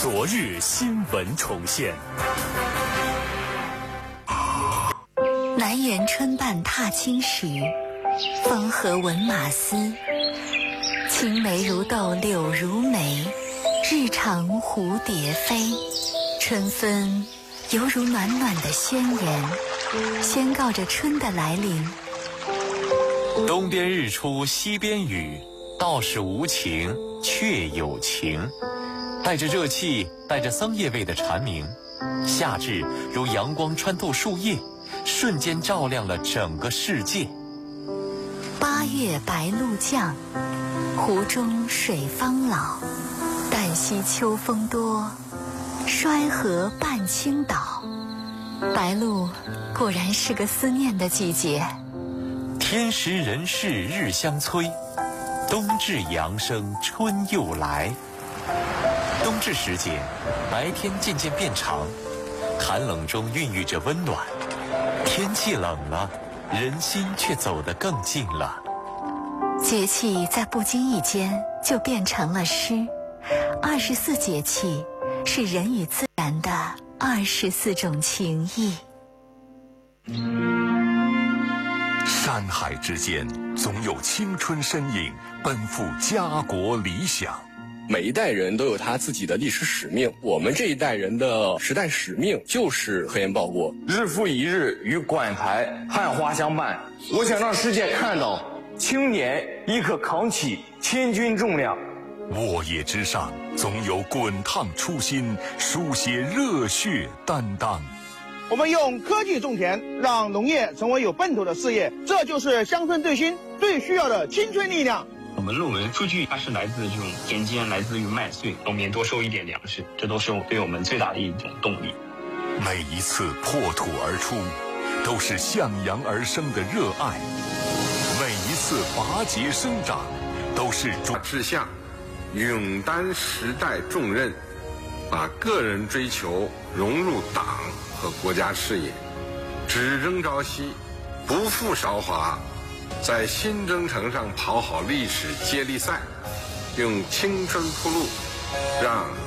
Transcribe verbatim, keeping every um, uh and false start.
昨日新闻重现。 南园春半踏青时，风和闻马嘶。青梅如豆，柳如眉，日长蝴蝶飞。春分犹如暖暖的宣言，宣告着春的来临。 东边日出西边雨，道是无晴却有晴。带着热气，带着桑叶味的蝉鸣，夏至如阳光穿透树叶，瞬间照亮了整个世界。 八月白露降，湖中水方老。旦夕秋风多，衰河半倾倒。白露果然是个思念的季节。 天时人事日相催，冬至阳生春又来。冬至时节，白天渐渐变长，寒冷中孕育着温暖。天气冷了，人心却走得更近了。 节气在不经意间就变成了诗。二十四节气是人与自然的二十四种情谊。 山海之间，总有青春身影奔赴家国理想。 每一代人都有他自己的历史使命，我们这一代人的时代使命就是科研报国。 日复一日与馆台汉花相伴，我想让世界看到青年亦可扛起千钧重量。 沃野之上，总有滚烫初心，书写热血担当。 我们用科技种田，让农业成为有奔头的事业，这就是乡村振兴最需要的青春力量。 我们论文数据它是来自这种田间，来自于麦穗，农民多收一点粮食，这都是对我们最大的一种动力。 每一次破土而出，都是向阳而生的热爱；每一次拔节生长，都是志向，勇担时代重任，把个人追求融入党和国家事业，只争朝夕，不负韶华。在新征程上跑好历史接力赛，用青春铺路，让